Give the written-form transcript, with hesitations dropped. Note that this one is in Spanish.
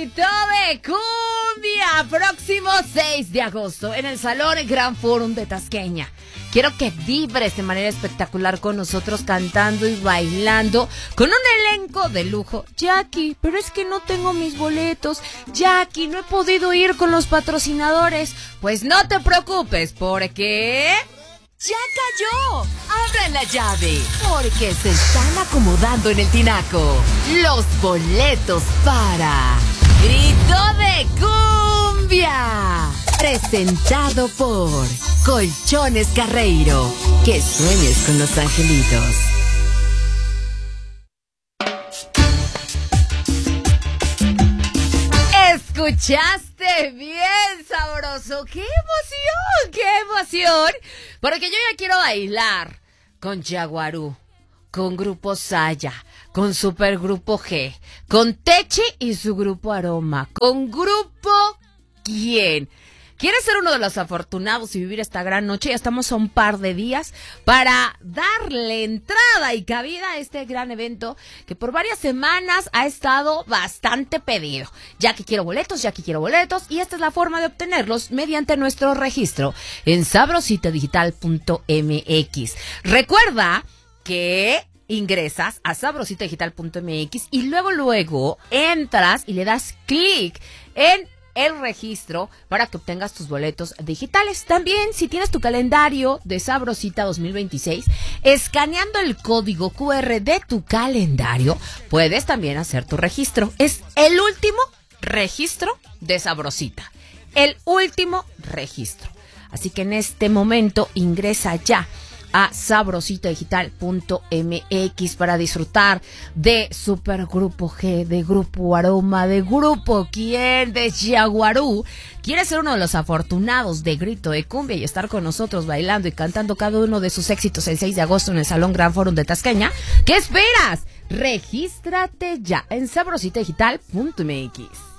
Grito de cumbia, próximo 6 de agosto en el Salón Gran Forum de Tasqueña. Quiero que vibres de manera espectacular con nosotros cantando y bailando con un elenco de lujo. Jackie, pero es que no tengo mis boletos. Jackie, no he podido ir con los patrocinadores. Pues no te preocupes, porque... ¡ya cayó! ¡Abra la llave! Porque se están acomodando en el tinaco los boletos para Grito de Cumbia, presentado por Colchones Carreiro. Que sueñes con los angelitos. ¿Escuchaste bien, sabroso? ¡Qué emoción! ¡Qué emoción! Porque yo ya quiero bailar con Yaguarú, con Grupo Saya, con Supergrupo G, con Techi y su Grupo Aroma, con Grupo ¿Quién? ¿Quieres ser uno de los afortunados y vivir esta gran noche? Ya estamos a un par de días para darle entrada y cabida a este gran evento que por varias semanas ha estado bastante pedido. Ya que quiero boletos, y esta es la forma de obtenerlos mediante nuestro registro en sabrositadigital.mx. Recuerda que ingresas a sabrositadigital.mx y luego entras y le das clic en el registro para que obtengas tus boletos digitales. También, si tienes tu calendario de Sabrosita 2026, escaneando el código QR de tu calendario, puedes también hacer tu registro. Es el último registro de Sabrosita. El último registro. Así que en este momento ingresa ya a sabrositadigital.mx para disfrutar de Supergrupo G, de Grupo Aroma, de Grupo ¿Quién?, de Yaguarú. ¿Quieres ser uno de los afortunados de Grito de Cumbia y estar con nosotros bailando y cantando cada uno de sus éxitos el 6 de agosto en el Salón Gran Forum de Tasqueña? ¿Qué esperas? Regístrate ya en sabrositadigital.mx.